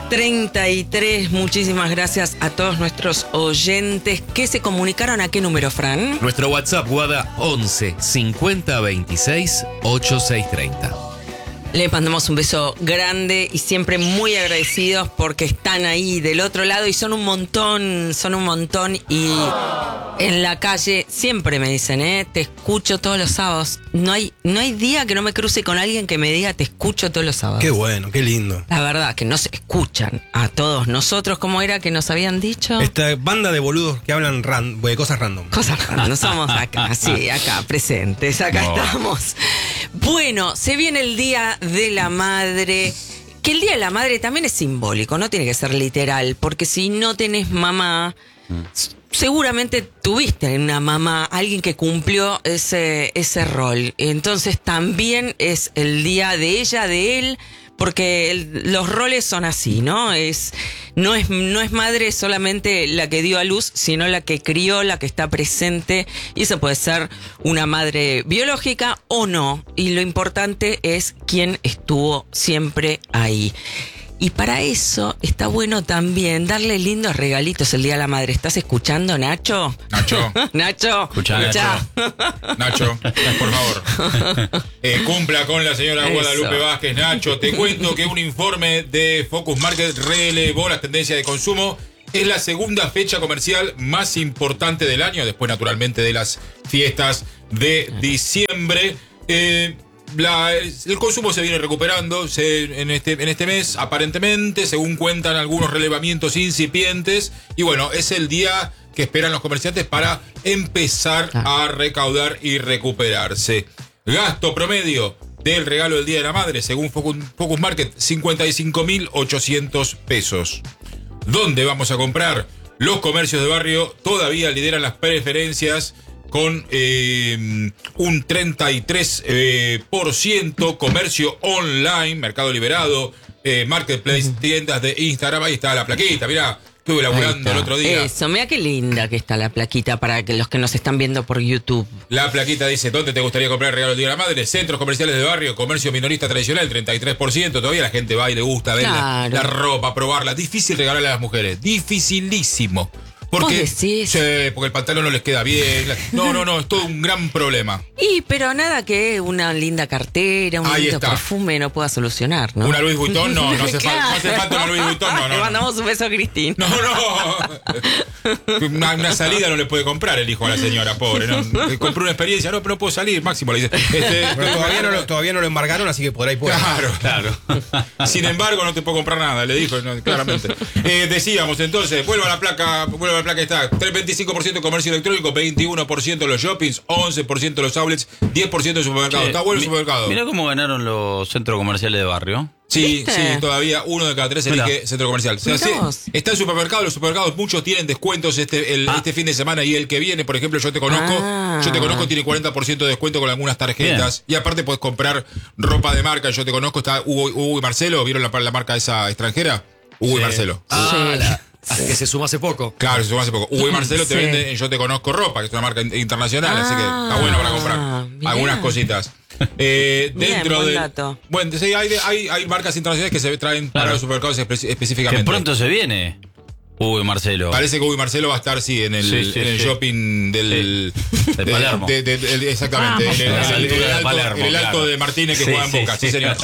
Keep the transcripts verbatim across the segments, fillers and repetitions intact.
treinta y tres. Muchísimas gracias a todos nuestros oyentes que se comunicaron. ¿A qué número, Fran? Nuestro WhatsApp, Guada, once cincuenta veintiséis ochenta y seis treinta. Les mandamos un beso grande y siempre muy agradecidos porque están ahí del otro lado y son un montón, son un montón y en la calle siempre me dicen, eh, te escucho todos los sábados. No hay, no hay día que no me cruce con alguien que me diga te escucho todos los sábados. Qué bueno, qué lindo. La verdad, que nos escuchan a todos nosotros, ¿cómo era que nos habían dicho? Esta banda de boludos que hablan ran, de cosas random. Cosas random, somos acá, sí, acá presentes, acá no. estamos. Bueno, se viene el Día de la Madre, que el Día de la Madre también es simbólico, no tiene que ser literal, porque si no tenés mamá, mm. seguramente tuviste una mamá, alguien que cumplió ese, ese rol. Entonces también es el día de ella, de él, porque el, los roles son así, ¿no? Es, no es, no es madre solamente la que dio a luz, sino la que crió, la que está presente. Y eso puede ser una madre biológica o no. Y lo importante es quién estuvo siempre ahí. Y para eso está bueno también darle lindos regalitos el Día de la Madre. ¿Estás escuchando, Nacho? Nacho. Nacho. Escucha, Nacho. Nacho, por favor. Eh, cumpla con la señora eso. Guadalupe Vázquez. Nacho, te cuento que un informe de Focus Market relevó las tendencias de consumo. Es la segunda fecha comercial más importante del año, después naturalmente de las fiestas de diciembre. Eh... La, el consumo se viene recuperando se, en, este, en este mes, aparentemente, según cuentan algunos relevamientos incipientes. Y bueno, es el día que esperan los comerciantes para empezar a recaudar y recuperarse. Gasto promedio del regalo del Día de la Madre, según Focus, Focus Market, cincuenta y cinco mil ochocientos pesos. ¿Dónde vamos a comprar? Los comercios de barrio todavía lideran las preferencias con eh, un treinta y tres por ciento, eh, comercio online, mercado liberado, eh, marketplace, tiendas de Instagram. Ahí está la plaquita, mirá, estuve laburando el otro día. Eso, mira qué linda que está la plaquita para que los que nos están viendo por YouTube. La plaquita dice, ¿dónde te gustaría comprar el regalo del Día de la Madre? Centros comerciales de barrio, comercio minorista tradicional, treinta y tres por ciento. Todavía la gente va y le gusta ver claro. la, la ropa, probarla. Difícil regalarle a las mujeres, dificilísimo. Porque, sí, porque el pantalón no les queda bien. No, no, no, es todo un gran problema. Y pero nada que una linda cartera, un lindo perfume no pueda solucionar, ¿no? ¿Una Louis Vuitton? No, no hace, claro. falta, no hace falta una Louis Vuitton, no, no. Le mandamos un beso a Cristín. No, no. Una, una salida no le puede comprar el hijo a la señora, pobre. ¿No? Compró una experiencia, no, pero no puedo salir, Máximo le dice. Este, pero todavía, no lo, todavía no lo embargaron, así que por ahí puede. Claro, claro. Sin embargo, no te puedo comprar nada, le dijo, no, claramente. Eh, decíamos entonces, vuelvo a la placa, vuelvo a la placa, está. veinticinco por ciento comercio electrónico, veintiuno por ciento los shoppings, once por ciento los outlets, diez por ciento de supermercados. Está bueno el supermercado. Mirá cómo ganaron los centros comerciales de barrio. Sí, ¿viste? Sí, todavía uno de cada tres elige Mirá. centro comercial. O sea, sí, está en supermercado, los supermercados muchos tienen descuentos este, el, ah. este fin de semana y el que viene, por ejemplo, yo te conozco, ah. yo te conozco tiene cuarenta por ciento de descuento con algunas tarjetas. Bien. Y aparte puedes comprar ropa de marca, yo te conozco, está Hugo, Hugo y Marcelo, ¿vieron la, la marca esa extranjera? Hugo sí. y Marcelo. Ah, sí. la... Sí. Que se sumó hace poco. Claro, se sumó hace poco. Hugo y Marcelo sí. te venden en Yo Te Conozco Ropa, que es una marca internacional, ah, así que está bueno para comprar bien. algunas cositas. Eh, dentro de. Bueno, sí, hay, hay, hay marcas internacionales que se traen claro. para los supermercados espe- específicamente. Que pronto se viene. Hugo y Marcelo. Parece que Hugo y Marcelo va a estar, sí, en el, sí, sí, en el sí. shopping del... Sí. De, de Palermo. De, de, de, de, exactamente. Ah, en el, el, el, el, el, alto, Palermo, el alto claro. de Martínez que sí, juega en sí, Boca. Sí, sí señor.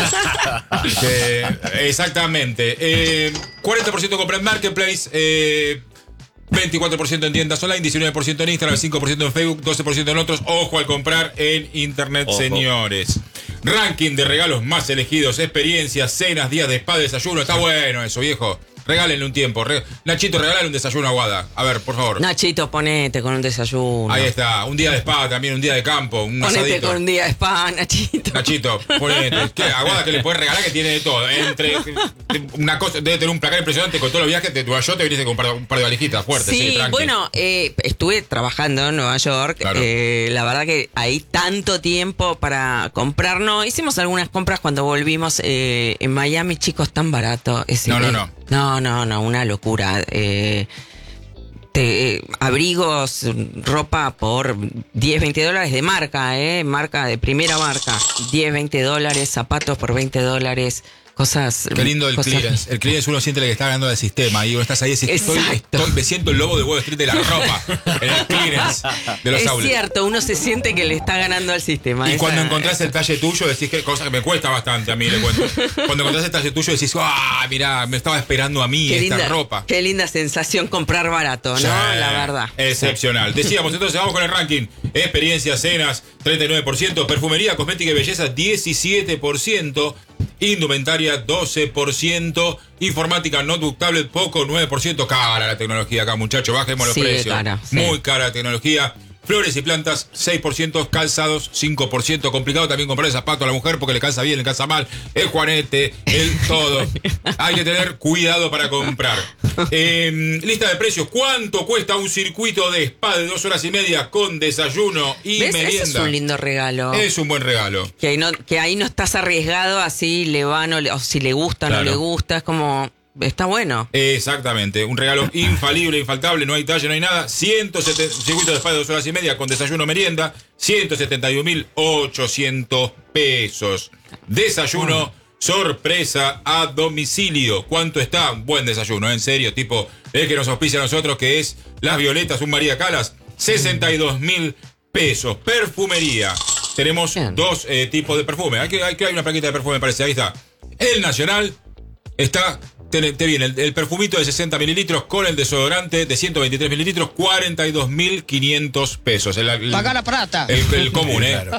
eh, exactamente. Eh, cuarenta por ciento compra en Marketplace. Eh, veinticuatro por ciento en tiendas online, diecinueve por ciento en Instagram, cinco por ciento en Facebook, doce por ciento en otros. Ojo al comprar en Internet, Ojo. señores. Ranking de regalos más elegidos, experiencias, cenas, días de spa, desayuno. Está bueno eso, viejo. Regálenle un tiempo. Re... Nachito, regálale un desayuno a Guada. A ver, por favor. Nachito, ponete con un desayuno. Ahí está. Un día de spa también, un día de campo, un ponete asadito. con un día de spa, Nachito. Nachito, ponete. ¿Qué? A Guada que le puedes regalar que tiene de todo. Entre una cosa, debe tener un placar impresionante con todos los viajes. De Nueva York te viniste con un par, un par de valijitas fuertes. Sí, sí bueno, eh, estuve trabajando en Nueva York. Claro. Eh, la verdad que hay tanto tiempo para comprar. No, hicimos algunas compras cuando volvimos eh, en Miami, chicos, tan barato. Ese, no, no, no. No, no, no, una locura. Eh, te, eh, abrigos, ropa por diez, veinte dólares de marca, eh, marca de primera marca. diez, veinte dólares, zapatos por veinte dólares. cosas. Qué lindo el cosas- clearance. El clearance uno siente que está ganando el sistema. Y uno estás ahí y decís, estoy, Exacto. estoy- me siento el lobo de Wall Street de la ropa. En el clearance de los Es outlets. cierto, uno se siente que le está ganando al sistema. Y Esa- cuando encontrás el talle tuyo, decís que cosa que me cuesta bastante a mí, le cuento. Cuando encontrás el talle tuyo, decís, ah, mirá, me estaba esperando a mí Qué esta linda, ropa. qué linda sensación comprar barato, ¿no? Sí, La verdad. Excepcional. Decíamos, entonces vamos con el ranking. Experiencias, cenas, treinta y nueve por ciento. Perfumería, cosmética y belleza, diecisiete por ciento. Indumentaria, doce por ciento. Informática, notebook, tablet, poco, nueve por ciento. Cara la tecnología acá, muchachos. Bajemos los Sí, precios. cara, sí. Muy cara la tecnología. Flores y plantas, seis por ciento. Calzados, cinco por ciento. Complicado también comprar el zapato a la mujer porque le calza bien, le calza mal. El juanete, el todo. Hay que tener cuidado para comprar. Eh, lista de precios. ¿Cuánto cuesta un circuito de spa de dos horas y media con desayuno y ¿Ves? merienda? Ese es un lindo regalo. Es un buen regalo. Que, ahí no, que ahí no estás arriesgado así le va, no le- o si le gusta, Claro. no le gusta. Es como. Está bueno. Exactamente, un regalo infalible, infaltable, no hay talle, no hay nada. ciento setenta circuito de spa de dos horas y media con desayuno merienda, ciento setenta y un mil ochocientos pesos. Desayuno sorpresa a domicilio. ¿Cuánto está? Buen desayuno, en serio, tipo el que nos auspicia a nosotros, que es Las Violetas, un María Calas, sesenta y dos mil pesos. Perfumería. Tenemos Bien. dos eh, tipos de perfume. Aquí hay, hay una plaquita de perfume, me parece. Ahí está. El Nacional. Está, te, te viene el, el perfumito de sesenta mililitros con el desodorante de ciento veintitrés mililitros, cuarenta y dos mil quinientos pesos. El, el- Paga la plata. el- el común, ¿eh? Claro.